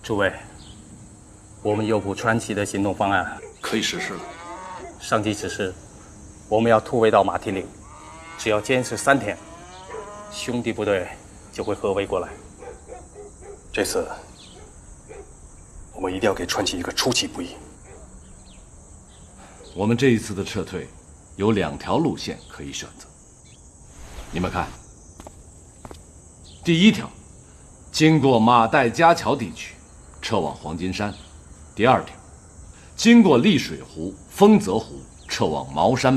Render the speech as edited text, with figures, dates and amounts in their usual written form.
诸位，我们右部川崎的行动方案可以实施了。 上级指示，我们要突围到马蹄岭，只要坚持3天，兄弟部队就会合围过来。 这次我们一定要给川崎一个出其不意。 我们这一次的撤退有2条路线可以选择，你们看，第1条，经过马岱加桥地区，撤往黄金山；第2条，经过溧水湖、丰泽湖，撤往茅山